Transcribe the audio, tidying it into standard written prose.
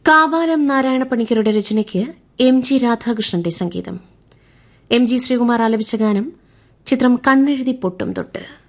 കാവാലം നാരായണ പണിക്കരുടെ രചനയ്ക്ക് എം.ജി. രാധാകൃഷ്ണന്റെ സംഗീതം. എം.ജി. ശ്രീകുമാർ ആലപിച്ച ഗാനം ചിത്രം കണ്ണെഴുതി പൊട്ടും തൊട്ട്.